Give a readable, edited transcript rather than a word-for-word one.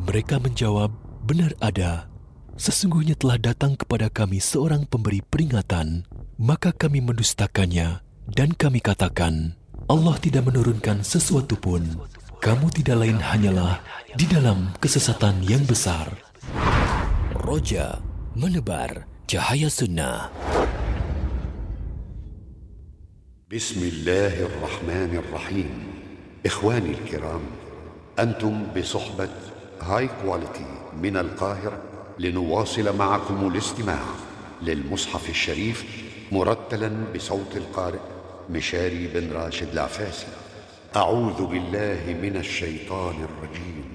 Mereka menjawab, benar ada. Sesungguhnya telah datang kepada kami seorang pemberi peringatan, maka kami mendustakannya dan kami katakan, Allah tidak menurunkan sesuatu pun. Kamu tidak lain hanyalah di dalam kesesatan yang besar. Roja menebar cahaya sunnah. Bismillahirrahmanirrahim. إخواني الكرام، أنتم بصحبة هاي كواليتي من القاهرة لنواصل معكم الاستماع للمصحف الشريف مرتلا بصوت القارئ مشاري بن راشد العفاسي. أعوذ بالله من الشيطان الرجيم.